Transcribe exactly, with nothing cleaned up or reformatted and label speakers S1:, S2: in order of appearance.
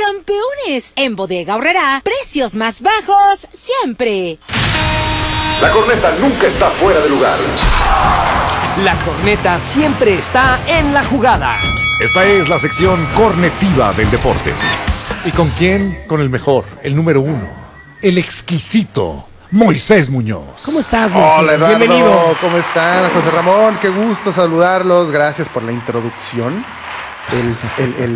S1: campeones. En Bodega Aurrerá, precios más bajos siempre.
S2: La corneta nunca está fuera de lugar.
S3: La corneta siempre está en la jugada.
S4: Esta es la sección cornetiva del deporte. ¿Y con quién? Con el mejor, el número uno, el exquisito Moisés Muñoz.
S3: ¿Cómo estás, Moisés?
S5: Hola, Eduardo.
S3: Bienvenido.
S5: ¿Cómo están, José Ramón? Qué gusto saludarlos. Gracias por la introducción. El, el, el